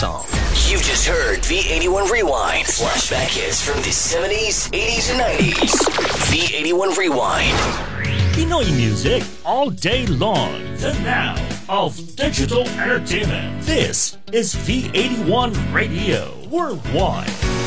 song. You just heard V81 Rewind. Flashback hits from the 70s, 80s, and 90s. V81 Rewind. Pinoy music all day long. The now of digital entertainment. This is V81 Radio Worldwide.